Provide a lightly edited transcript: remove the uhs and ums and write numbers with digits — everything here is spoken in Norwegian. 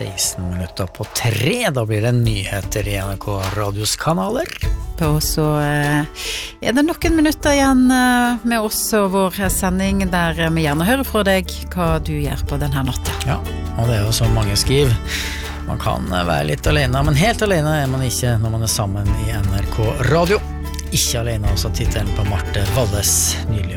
16 minutter på 3. Da blir det nyheter I NRK Radios kanaler. Og så det noen minutter igjen med oss og vår sending der vi gjerne hører fra deg hva du gjør på denne natta. Ja, og det jo som mange skriver. Man kan være litt alene, men helt alene man ikke når man sammen I NRK Radio. Ikke alene, altså titelen på Marte Valles nylig